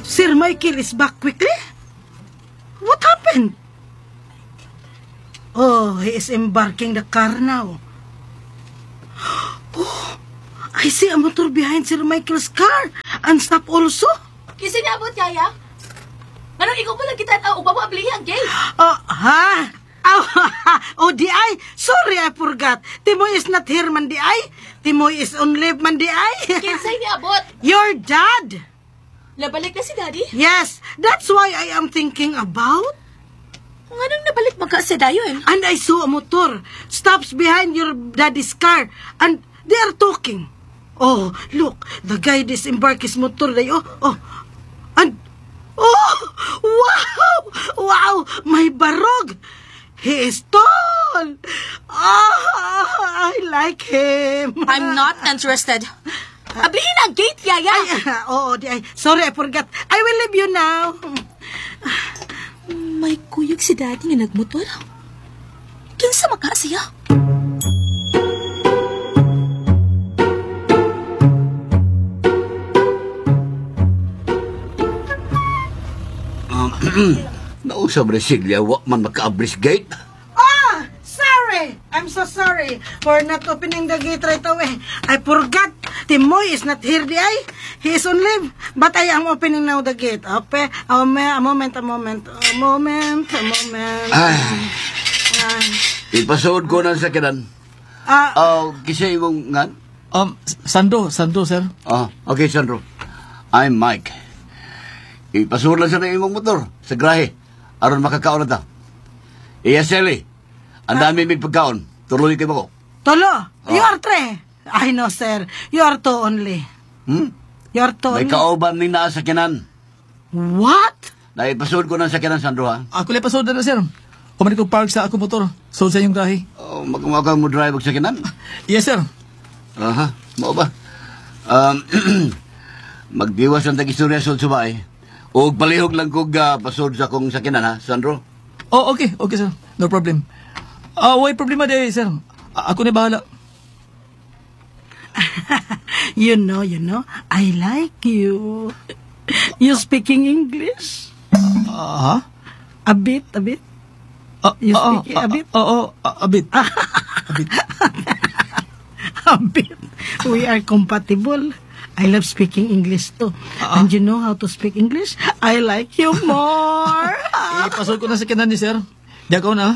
Sir Michael is back quickly? What happened? Oh, he is embarking the car now. Oh, I see a motor behind Sir Michael's car. And stop also. Kising abot, Yaya? Anong ikaw pala kita upapablihi ang gate? Ha? Oh, di ay. Sorry, I forgot. Timoy is not here, man, di ay. Timoy is on leave, man, di ay. Kinsay ni abot? Your dad. Nabalik na si Daddy? Yes, that's why I am thinking about. Anong nabalik magka si Dayon? And I saw a motor stops behind your daddy's car, and they are talking. Oh, look, the guy disembarked his motor. And wow, my barog. He is tall. I like him. I'm not interested. Ablihin ang gate, Yaya. Sorry, I forgot. I will leave you now. May kuyog si Daddy nga nagmotor. Kinsa makasiya? Nausap rin Silya, wak man maka-abris gate. Sorry. I'm so sorry for not opening the gate right away. I forgot. Timoy is not here, di ay. He is on leave. But I am opening now the gate. Okay? A moment. Ipasod ko ng sakinan. Kisay mong ngan? Sandro, sir. Okay, Sandro. I'm Mike. Ipasod lang sa na imong motor sa grahe. Aron makakaon na ta. Sally. Ang dami may pagkaon. Tuloy kayo mo ko. Tolo? You are three. I know, sir. You are two only. You are two May only. kauban ni naa sakinan. What? Naipasod ko ng sakinan, Sandro, ha? Ako lang pasod na, sir. Kumanin ko park sa ako motor. Sold sa inyong grahe. Magkumakaw mo drive og sakinan? Yes, sir. Aha, mo ba? Magdiwas ang tag-istorya sa subay. O palihog lang kong pasod sa kong sakinan, ha, Sandro? Okay, sir. No problem. Why problema day, sir? Ako na bahala. You know, I like you. You speaking English? Ha? A bit. You speaking a bit? A bit. A bit. We are compatible. I love speaking English too. And you know how to speak English? I like you more. Ipasod ko na sa kinan ni sir. Di ako na.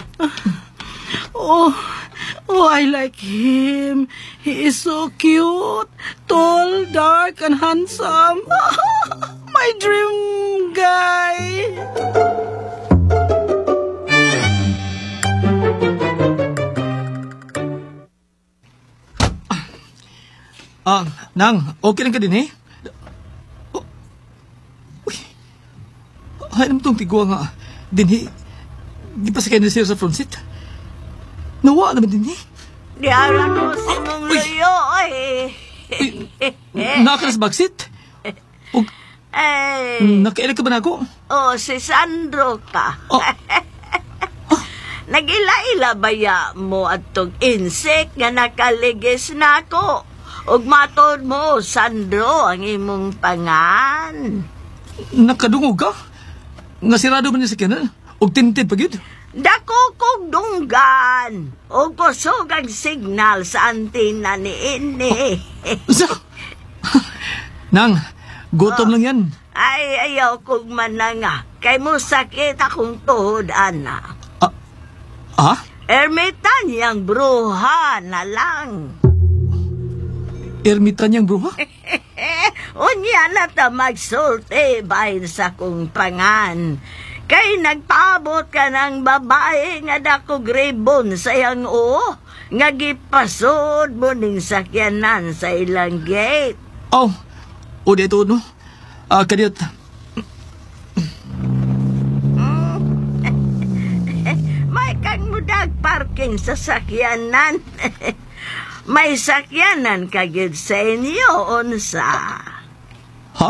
Oh, I like him. He is so cute. Tall, dark, and handsome. My dream guy. Nang, okay lang ka din eh? Uy, ay naman itong tigwa nga. Din di pa sakay na siya sa front seat. Nawa naman din eh. Di alam ko si mong layo Nakalas backseat? Nakailag ka ba na ako? si Sandro ka. Nagila-ila baya mo at tong insect nga nakaligis na ako. Ug matod mo, Sandro, ang imong pangan. Nakadungog ka? Nga sirado man niya sa kanan? Og tinted pag yun? Dako kong dunggan. O kusog ang signal sa antina ni Ini. Nang, gutom lang yan. Ay, ayaw kong mananga. Kay mo sakit akong tuhod, ana. Ermitan yang bruha na lang. Ermitan yang bruha? Unya na ta magsulti bahin sa kong pangan. Kay nagpabot ka ng babae nga dako gribon sa iyang nga gipasod mo ning sakyanan sa ilang gate. O dito no? Kadiyot. May kang mudag parking sa sakyanan. May sakyanan kagid sa inyo, unsa? Ha?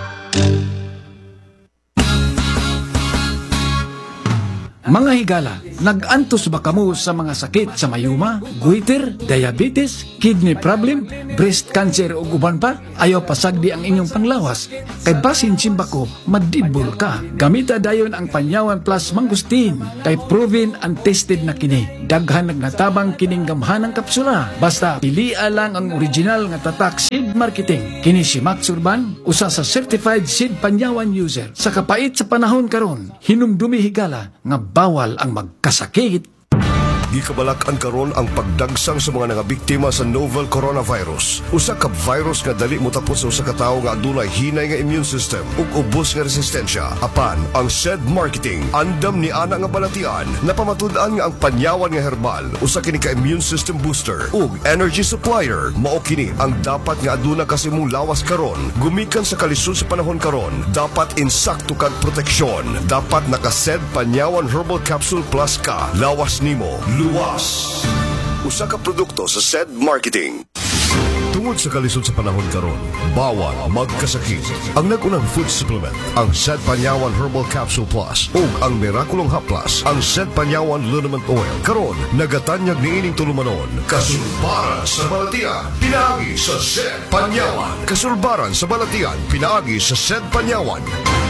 Mga higala, Nag-antos ba kamo sa mga sakit sa mayuma, goiter, diabetes, kidney problem, breast cancer o uban pa? Ayaw pasagdi ang inyong panglawas. Kay basin simba ko, madibol ka. Gamita dayon ang Panyawan Plus Mangustin. Kay proven and tested na kini. Daghan nagnatabang kining gamhanang kapsula. Basta pilia lang ang original nga tatak seed marketing. Kini si Max Urban, usa sa certified seed Panyawan user. Sa kapait sa panahon karon, hinumdumi higala nga bawal ang magkasakit. Gikabalak-an karon ang pagdagsang sa mga nangabiktima sa novel coronavirus. Usa ka virus nga dali motapos sa usa ka tawo nga adunay hinay nga immune system ug ubos nga resistensya. Apan ang said marketing andam ni ana nga balatian na pamatud-an nga ang Panyawan nga herbal usa kini ka immune system booster ug energy supplier. Mao kini ang dapat nga aduna kasimong lawas karon gumikan sa kalisod sa panahon karon. Dapat insakto kag proteksyon. Dapat naka-said Panyawan Herbal Capsule Plus ka. Lawas nimo luwas. Usa ka produkto sa said marketing. Tungod sa kalisod sa panahon karon, bawal magkasakit. Ang nagunang food supplement, ang said Panyawan Herbal Capsule Plus ug ang Miraculong Hap Plus, ang said Panyawan Liniment Oil. Karon, nagatanyag niining tulumanon. Kasulbaran sa balatian, pinaagi sa said Panyawan. Kasulbaran sa balatian, pinaagi sa said Panyawan.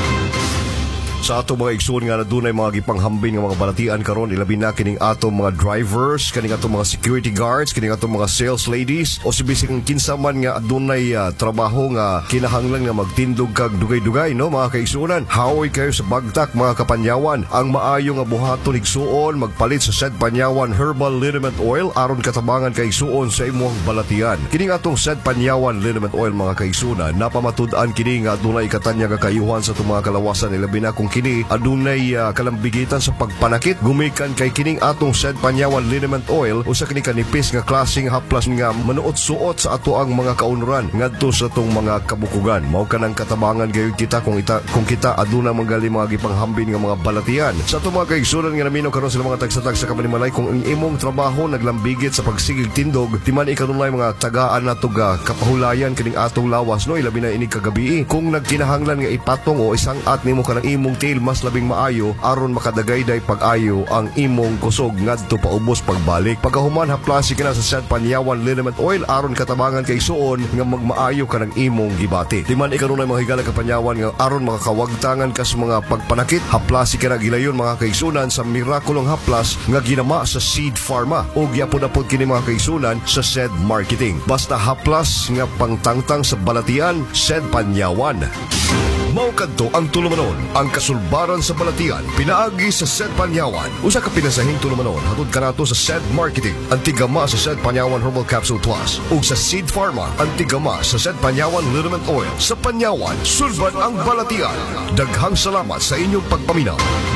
Sa ato mga igsoon nga na dunay mga gipanghambin nga mga balatian karon, ilabi na kining ato mga drivers, kining ato mga security guards, kining ato mga sales ladies o si bisig kinsa man nga adunay trabaho nga kinahanglan nga magtindog kag dugay-dugay, no mga kaigsuonan. Haoy kayo sa bagtak mga kapanyawan. Ang maayo nga buhaton igsuon magpalit sa said Panyawan Herbal Liniment Oil aron katabangan kaigsuon sa imong balatian. Kining atong said Panyawan Liniment Oil mga kaigsuonan, napamatud-an kini nga adunay katanya nga kayuhan sa itong mga kalawasan, ilabi na kung kini adunay kalambigitan sa pagpanakit. Gumikan kay kining atong said Panyawan Liniment Oil usa kini kanipis nga klaseng haplas nga manuot-suot sa ato ang mga kaunuran ngadto sa atong mga kabukugan. Mao kanang katabangan gayud kita kung kita aduna manggali mga gipanghambin nga mga balatian. Sa atong mga kaigsunan nga naminaw karon sila mga tagsatag sa Kamalimalay, kung ang imong trabaho naglambigit sa pagsigig tindog, timan ikanunay mga tagaan nato kapahulayan kining atong lawas, no ilabi na ini kagabi. Kung nagkinahanglan nga ipatong o isang at nimo kanang imong tail mas labing maayo aron makadagayday pag-ayo ang imong kusog ngadto paubos pagbalik. Pagkahuman haplasi ka na sa said Panyawan Liniment Oil aron katabangan kay suon nga magmaayo ka ng imong gibati. Timan ikanunay mga higala ka Panyawan nga aron makakawagtangan ka sa mga pagpanakit, haplasi ka na gilayon mga kaigsunan sa Miraculong Haplas nga ginama sa Seed Pharma o gyapon-apod kini mga kaigsunan sa said marketing. Basta haplas nga pangtangtang sa balatian, said Panyawan. Mao kadto ang tulumanon, ang kasulbaran sa balatian, pinaagi sa said Panyawan. Usa ka pinasahing tulumanon hatod kanato sa said marketing, antigama sa said Panyawan Herbal Capsule Plus ug sa Seed Pharma, antigama sa said Panyawan Liniment Oil. Sa Panyawan, sulban ang balatian. Daghang salamat sa inyong pagpaminaw.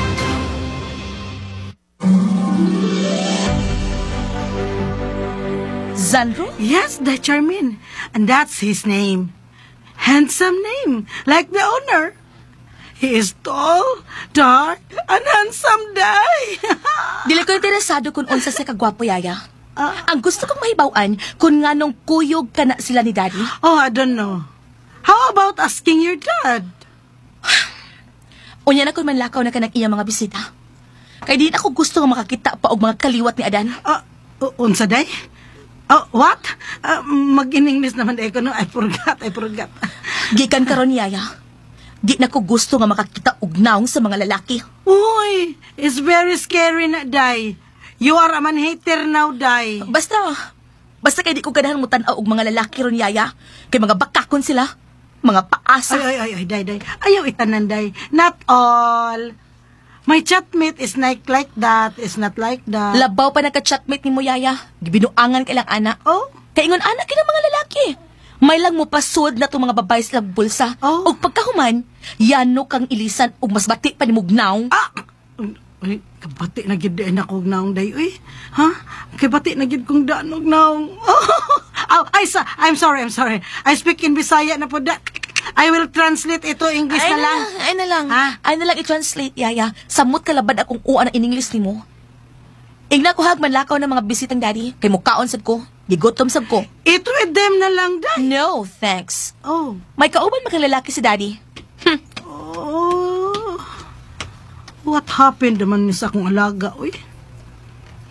Zanro? Yes, the Charmin. And that's his name. Handsome name, like the owner. He is tall, dark, and handsome day. Dili ko interesado kung unsa sa kagwapo, yaya. Ang gusto kong mahibawan kung nganong kuyog ka na sila ni Daddy. Oh, I don't know. How about asking your dad? Unya na kung manlakaw na ka ng iyang mga bisita. Kaya di na ako gusto nga makakita pa og mga kaliwat ni Adan. Unsa day? What? Mag-in-English naman day ko, no? I forgot. Gikan karon yaya. Di na ko gusto nga makakita og naong sa mga lalaki. Uy, it's very scary na, day. You are a man-hater now, day. Basta kay di ko ganahan mo tan-aw og mga lalaki ron yaya. Kay mga bakakon sila. Mga paasa. Ay, day. Ayaw itanan, day. Not all. My chatmate is not like that. It's not like that. Labaw pa nagka-chatmate ni mo, yaya. Gibinuangan kailang ana. Oh? Kaingon anak kinang mga lalaki. May lang mo pasod na itong mga babae sa bulsa. Oh? O pagkahuman, yano kang ilisan o mas bati pa ni Mugnaw. Uy, kabati na gid na kong naong day. Uy, ha? Kabati na gid kong danog naong. I'm sorry. I speak in Bisaya na po da. I will translate ito English na lang. Ay na lang. Ha? Ay na lang i-translate, yaya. Samot kalabad akong uwa na in-English ni mo. Igna ko hagman lakaw ng mga bisitang daddy. Kay mukaon sad ko. Gigotom sab ko. It with them na lang, day. No, thanks. Oh. May kauban makalalaki si daddy. Oh. What happened naman sa akong alaga, uy?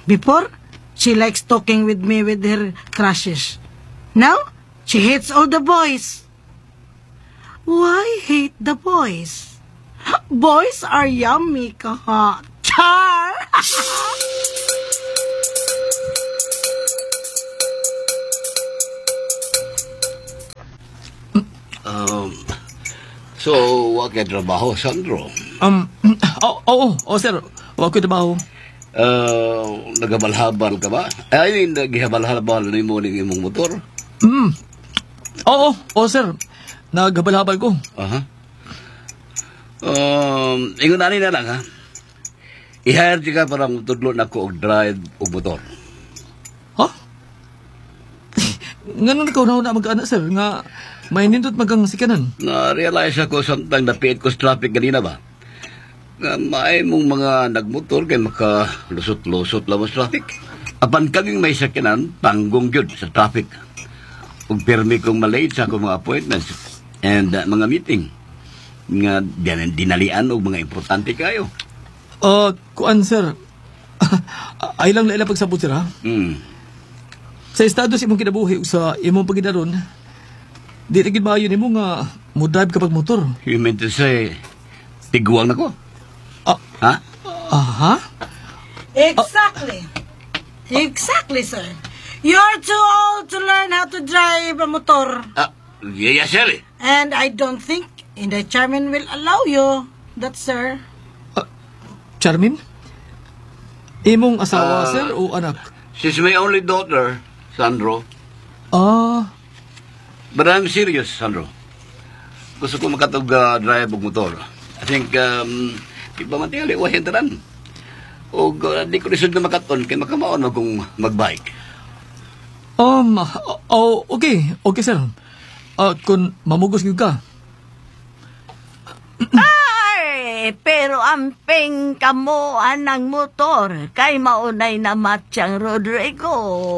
Before, she likes talking with me with her crushes. Now, she hates all the boys. Why hate the boys? Boys are yummy, kaha. Char! So, wag kay trabaho, Sandro. Oo, sir. Wa ko trabaho. Nagabalhabal ka ba? Ay, nagihabal-habal ni mo ning imong motor. Oo, sir. Naghabal-habal ko. Aha. Ingon ani na lang, ha? I-hire ka para tudlo na ko og drive og motor. Ha? Ganun ikaw na mag-anak, sir, nga may nindot magang sikanan. Na-realize ako samtang napiit ko sa traffic ganina ba? Nga may mong mga nagmotor kay makalusot-lusot lang sa traffic. Apan kaming may sakyanan, tanggong gyud sa traffic. Ug permi kong malate sa akong mga appointments and mga meeting. Nga dinalian og mga importante kayo. Kuan, sir. Ay lang laila pagsabot, sir, ha? Sa estado sa imong kinabuhi ug sa imong paginaron, di na gid maayo nimo nga mo drive kapag motor. You mean to say, tiguang na ko? Ha? Aha? Exactly. Exactly, sir. You're too old to learn how to drive a motor. Yes, sir. And I don't think Inday Charmin will allow you that, sir. Charmin? Imong asawa, sir, o anak? She's my only daughter, Sandro. But I'm serious, Sandro. Gusto ko makatog drive og motor. I think, di pa matili, wahin tanan. O di ko lisod na makaton, kaya makamaon akong magbike. Okay, sir. Kung mamugos gyud ka. Ay, pero amping kamo anang motor kay maunay na Matsyang Rodrigo.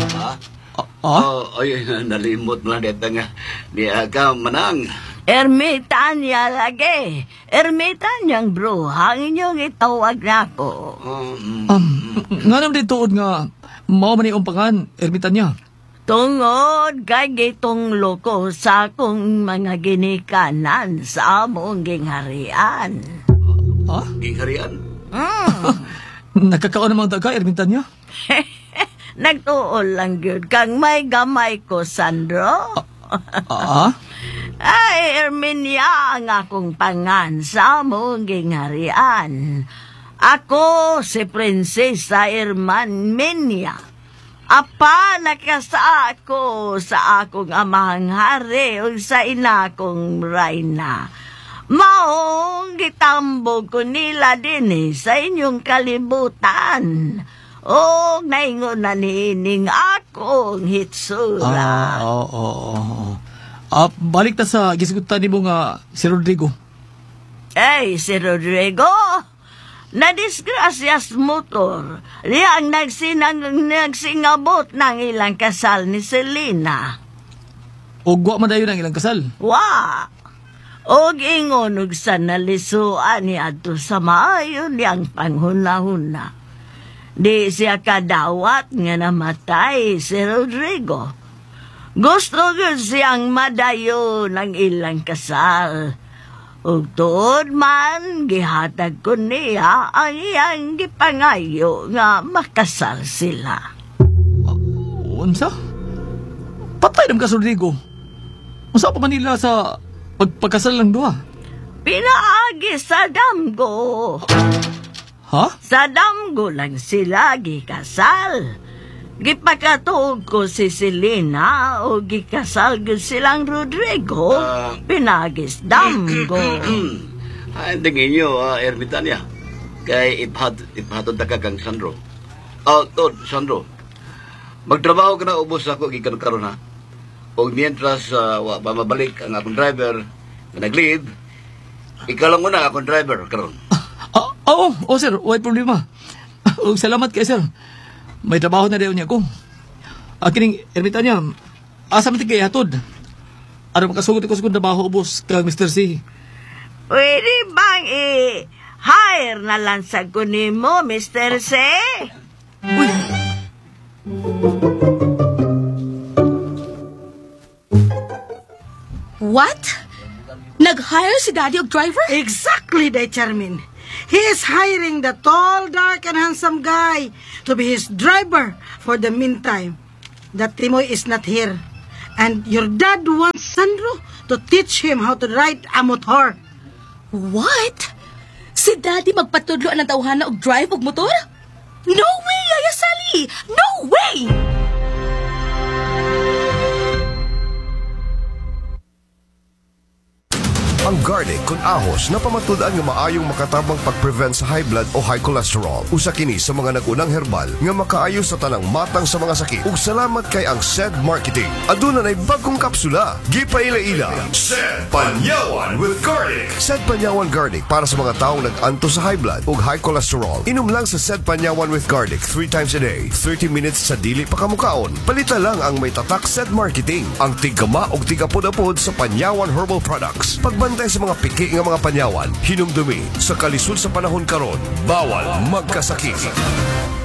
Ay, nalimot mo lang dito nga. Di ka manang. Ermitanya lagi. Ermitanyang bro, ang inyong itawag na ako. Nga naman din tuod nga, mao man yung umpangan, ermitan niya. Tungod kay gitong loko sa akong mga ginikanan sa among gingharian. Gingharian? Nakakaon namang daga, ermitan niya. Nagtuol lang yun kang may gamay ko, Sandro. Ay, Erminia ang akong pangan sa among gingharian. Ako si Prinsesa Erminia. Apa nakasa ako sa akong amahang hari o sa ina kong Reyna. Maong gitambog ko nila din sa inyong kalibutan. O naingon na nining akong hitsura. Balik ta sa gisigutan ni mo nga si Rodrigo. Ay, si Rodrigo? Nadisgrasyas motor. Liyang nagsingabot ng ilang kasal ni Selena. O gwa man dayon ang ilang kasal. Wa! Og ingon og sa nalisuan ni adto sa maayo niyang panghuna-huna. Di siya kadawat nga namatay si Rodrigo. Gusto ko siyang madayo ng ilang kasal. Ug tuod man, gihatag ko niya ang iyang gipangayo nga makasal sila. Unsa? Patay naman ka si Rodrigo. Unsa pa Manila sa pagpagkasal lang duha? Pinaagi sa damgo. Ha? Sa damgo lang sila gikasal. Gipakatuog ko si Selena o gikasal ko silang Rodrigo. Pinagis damgo. Ang tingin nyo, Ermitanya. Kay iphatod na kang Sandro. Tod, Sandro. Magtrabaho ka na, ubos ako, gikan karon ha. O mientras mamabalik ang akong driver na nag-leave, ikaw lang muna akong driver karon. Oo, sir, wala problema. Salamat kay sir. May trabaho na dayon niya ko. Kining Ermitanya, asa man tigay hatod. Ano makasugot ko sa kong trabaho, ubos kang Mr. C. Pwede bang hire na lang sa kunin mo, Mr. C? Uy, What? Nag-hire si Daddy og driver? Exactly, Day Charmin. He is hiring the tall, dark, and handsome guy to be his driver for the meantime. That Timoy is not here. And your dad wants Sandro to teach him how to ride a motor. What? Si Daddy magpatudlo ng tawhana og drive og motor? No way, Yaya Sally! No way! Ang garlic kun ahos na pamatud-an nga maayong makatabang pag-prevent sa high blood o high cholesterol. Usa kini sa mga nagunang herbal nga makaayo sa tanang matang sa mga sakit. Ug salamat kay ang SED Marketing. Aduna nay bagong kapsula. Gipaila-ila. SED Panyawan with Garlic. SED Panyawan Garlic para sa mga taong nag-anto sa high blood o high cholesterol. Inom lang sa SED Panyawan with Garlic 3 times a day. 30 minutes sa dili pa kamukaon. Palita lang ang may tatak SED Marketing. Ang tigama o tigapod-apod sa Panyawan Herbal Products. Pagbantay sa mga piki nga mga panyawan, hinumdumi sa kalisod sa panahon karon, bawal magkasakit.